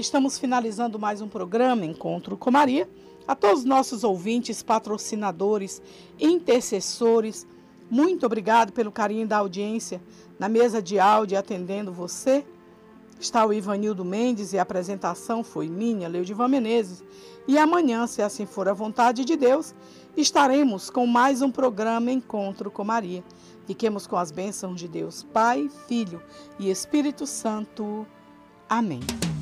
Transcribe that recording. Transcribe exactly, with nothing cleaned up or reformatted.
estamos finalizando mais um programa Encontro com Maria. A todos os nossos ouvintes, patrocinadores, intercessores, muito obrigado pelo carinho da audiência. Na mesa de áudio, atendendo você, está o Ivanildo Mendes e a apresentação foi minha, Leudivan Menezes. E amanhã, se assim for a vontade de Deus, estaremos com mais um programa Encontro com Maria. Fiquemos com as bênçãos de Deus, Pai, Filho e Espírito Santo. Amém.